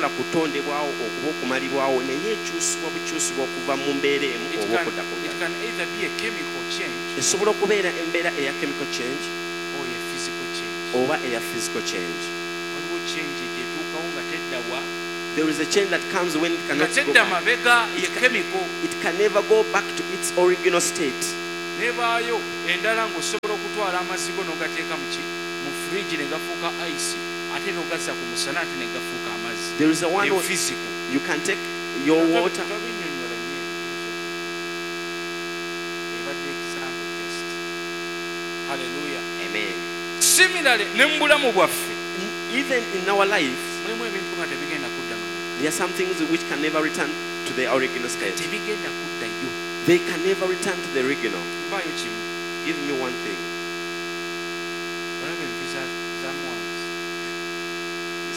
okuva kutondebwawo okuba okumalibwawo naye ekyusibwa bukyusibwa okuva mu mbeera emu oba okudda ku It can either be a chemical change esobola okubeera embeera eya chemical change or a physical change. oba eya physical change. Waliwo change gyetuukawo nga teddawa There is a change that comes when it nga cannot go tedda back. mabega ye chemical It can never go back to its original state. nebaayo endala ng'osobola okutwala amazzi go n'ogateeka mu fridge ne gafuuka ice ate n'ogazza ku musana ate ne gafuuka amazzi. There is a one where physical. you can take your water. Tobinnyonnyola nnyo ebadde example just. Hallelujah. Amen. Similarly ne mu bulamu bwaffe Even in our life, mulimu ebintu nga tebigenda kudda mabega. there are some things which can never return to the original state. Tebigenda kuddayo. They can never return to the original. Mpaayo kimu. Give me one thing.